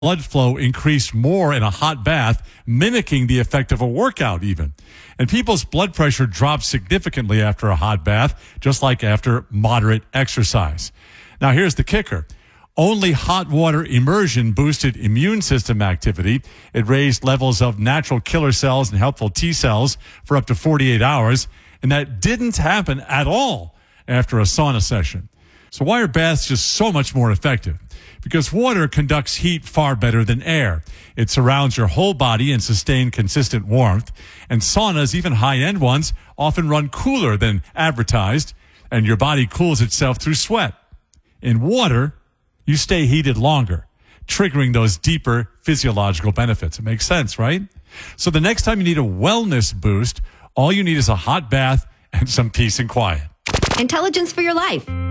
blood flow increased more in a hot bath, mimicking the effect of a workout even. And people's blood pressure dropped significantly after a hot bath, just like after moderate exercise. Now, here's the kicker. Only hot water immersion boosted immune system activity. It raised levels of natural killer cells and helpful T cells for up to 48 hours. And that didn't happen at all after a sauna session. So why are baths just so much more effective? Because water conducts heat far better than air. It surrounds your whole body and sustains consistent warmth. And saunas, even high-end ones, often run cooler than advertised, and your body cools itself through sweat. In water, you stay heated longer, triggering those deeper physiological benefits. It makes sense, right? So the next time you need a wellness boost, all you need is a hot bath and some peace and quiet. Intelligence for your life.